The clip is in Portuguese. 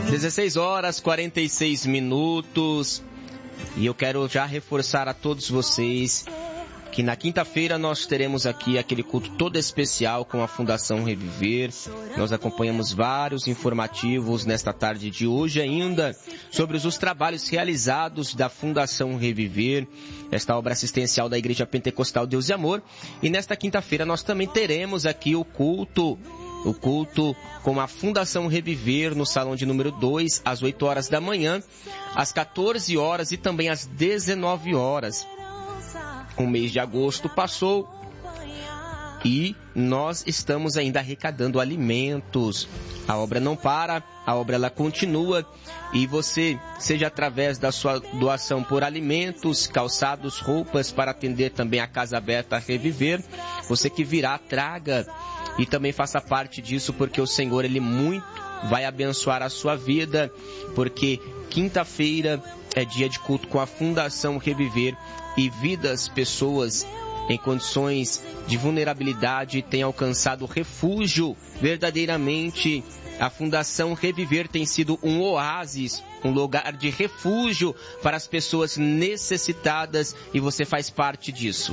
16 horas 46 minutos. E eu quero já reforçar a todos vocês que na quinta-feira nós teremos aqui aquele culto todo especial com a Fundação Reviver. Nós acompanhamos vários informativos nesta tarde de hoje ainda sobre os trabalhos realizados da Fundação Reviver, esta obra assistencial da Igreja Pentecostal Deus e Amor. E nesta quinta-feira nós também teremos aqui o culto com a Fundação Reviver no salão de número 2, às 8 horas da manhã, às 14 horas e também às 19 horas. O mês de agosto passou e nós estamos ainda arrecadando alimentos. A obra não para, a obra ela continua e você, seja através da sua doação por alimentos, calçados, roupas, para atender também a Casa Aberta Reviver, você que virá, traga e também faça parte disso, porque o Senhor, Ele muito vai abençoar a sua vida, porque quinta-feira é dia de culto com a Fundação Reviver e pessoas em condições de vulnerabilidade têm alcançado refúgio. Verdadeiramente, a Fundação Reviver tem sido um oásis, um lugar de refúgio para as pessoas necessitadas e você faz parte disso.